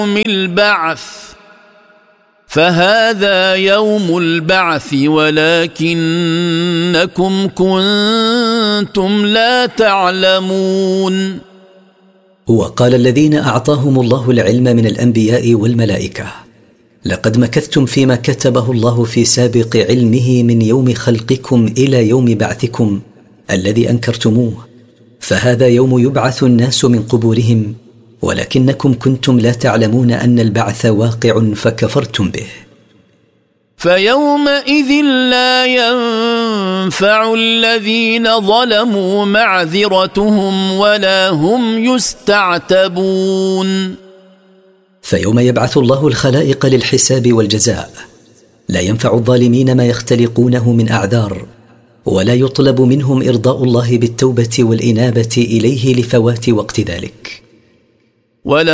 البعث فهذا يوم البعث ولكنكم كنتم لا تعلمون. وقال الذين أعطاهم الله العلم من الأنبياء والملائكة: لقد مكثتم فيما كتبه الله في سابق علمه من يوم خلقكم إلى يوم بعثكم الذي أنكرتموه، فهذا يوم يبعث الناس من قبورهم ولكنكم كنتم لا تعلمون أن البعث واقع فكفرتم به. فيومئذ لا ينفع الذين ظلموا معذرتهم ولا هم يستعتبون. فيوم يبعث الله الخلائق للحساب والجزاء لا ينفع الظالمين ما يختلقونه من أعذار، ولا يطلب منهم إرضاء الله بالتوبة والإنابة إليه لفوات وقت ذلك.